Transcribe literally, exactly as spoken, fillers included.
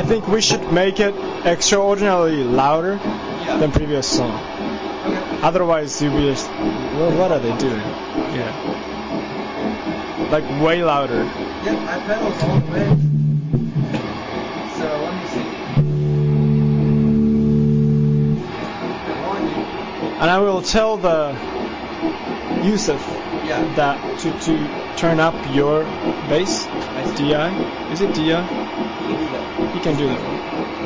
think we should make it extraordinarily louder Yeah. than previous song. Okay. Otherwise, you'll be just, what, what are they doing? Yeah. Like way louder. Yep, my pedal's all the way. So let me see. One. And I will tell the Yusuf Yeah. that to, to turn up your bass, I see. D I. Is it D I? You can do that. He can do that.